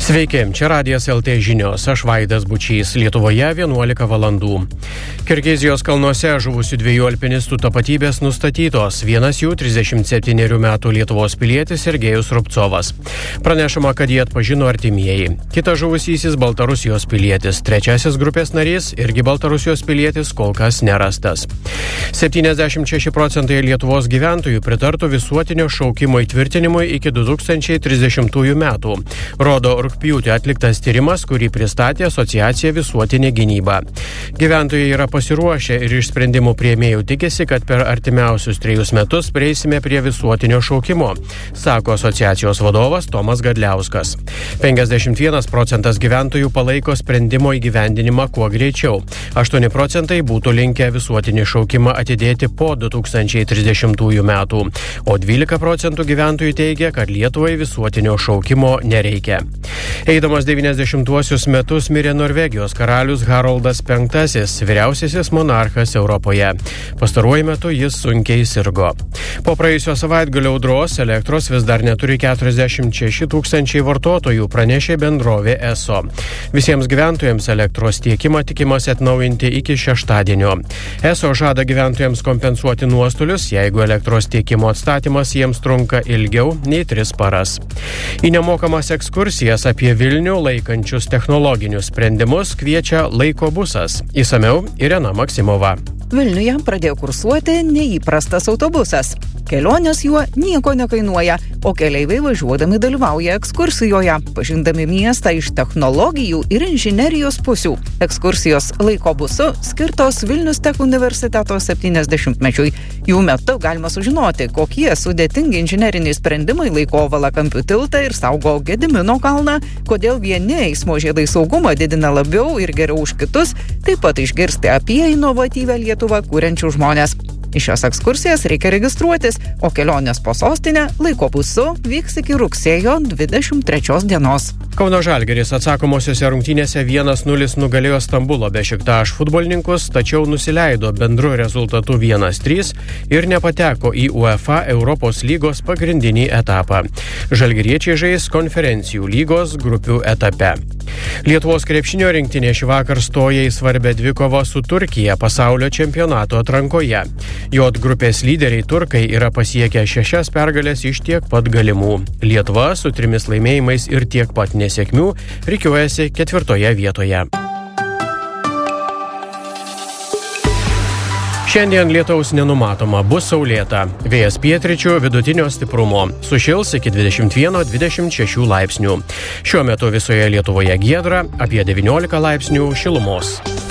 Sveiki, čia Radijas LT žinios, aš Vaidas Bučys, Lietuvoje 11 valandų. Kirgizijos kalnuose žuvusių 2 alpinistų tapatybės nustatytos, vienas jų 37 metų Lietuvos pilietis Sergejus Rubcovas. Pranešama, kad jie atpažino artimieji. Kitas žuvusysis Baltarusijos pilietis, trečiasis grupės narys, irgi Baltarusijos pilietis, kol kas nerastas. 76% Lietuvos gyventojų pritartų visuotinio šaukimo įtvirtinimui iki 2030 metų, rodo rugpjūtį atliktas tyrimas, kurį pristatė asociacija Visuotinė gynyba. Gyventojai yra pasiruošę ir iš sprendimų priėmėjų tikisi, kad per artimiausius 3 metus prieisime prie visuotinio šaukimo, sako asociacijos vadovas Tomas Gadliauskas. 51% gyventojų palaiko sprendimo įgyvendinimą kuo greičiau. 8% būtų linkę visuotinį šaukimą atidėti po 2030 metų, o 12% gyventojų teigia, kad Lietuvai visuotinio šaukimo nereikia. Eidamas 90-uosius metus mirė Norvegijos karalius Haroldas V, vyriausiasis monarchas Europoje. Pastaruoju metu jis sunkiai sirgo. Po praėjusio savaitgalio audros elektros vis dar neturi 46 tūkstančiai vartotojų, pranešė bendrovė ESO. Visiems gyventojams elektros tiekimą tikimasi atnaujinti iki šeštadienio. ESO žada gyventojams kompensuoti nuostolius, jeigu elektros tiekimo atstatymas jiems trunka ilgiau nei 3 paras. Į nemokamas ekskursijas apie Vilnių laikančius technologinius sprendimus kviečia Laiko busas. Išsamiau Irena Maksimova. Vilniuje pradėjo kursuoti neįprastas autobusas. Kelionės juo nieko nekainuoja, o keleiviai važiuodami dalyvauja ekskursijoje, pažindami miestą iš technologijų ir inžinerijos pusių. Ekskursijos Laiko busu skirtos Vilnius Tech universiteto 70-mečiui. Jų metu galima sužinoti, kokie sudėtingi inžineriniai sprendimai laiko Valakampių tiltą ir saugo Gedimino kalną, kodėl vieni eismo žiedai saugumą didina labiau ir geriau už kitus, taip pat išgirsti apie inovatyvią Lietuvą kuriančių žmonės. Iš šios ekskursijas reikia registruotis, o kelionės po sostinę Laiko busu vyks iki rugsėjo 23 dienos. Kauno Žalgiris atsakomosiose rungtynėse 1-0 nugalėjo Stambulo Bešiktaš futbolininkus, tačiau nusileido bendru rezultatu 1-3 ir nepateko į UEFA Europos lygos pagrindinį etapą. Žalgiriečiai žais konferencijų lygos grupių etape. Lietuvos krepšinio rinktinė šį vakar stoja į svarbę dvikovą su Turkija pasaulio čempionato atrankoje. J grupės lyderiai turkai yra pasiekę 6 pergalės iš tiek pat galimų. Lietuva su 3 laimėjimais ir tiek pat nesėkmių rikiuojasi 4 vietoje. Šiandien lietaus nenumatoma, bus saulėta. Vėjas pietryčių vidutinio stiprumo. Sušils iki 21-26 laipsnių. Šiuo metu visoje Lietuvoje giedra, apie 19 laipsnių šilumos.